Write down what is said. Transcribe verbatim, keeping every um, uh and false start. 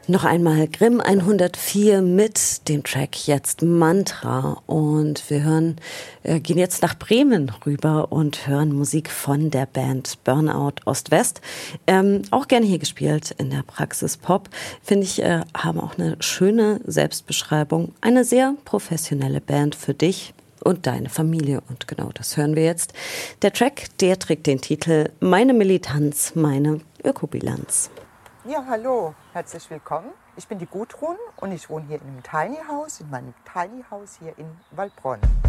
Noch einmal Grimm hundertvier mit dem Track jetzt Mantra und wir hören, äh, gehen jetzt nach Bremen rüber und hören Musik von der Band Burnout Ost-West. Ähm, auch gerne hier gespielt in der Praxis Pop. Finde ich, äh, haben auch eine schöne Selbstbeschreibung. Eine sehr professionelle Band für dich und deine Familie. Und genau das hören wir jetzt. Der Track, der trägt den Titel Meine Militanz, meine Ökobilanz. Ja, hallo, herzlich willkommen. Ich bin die Gudrun und ich wohne hier in einem Tiny House, in meinem Tiny House hier in Waldbronn.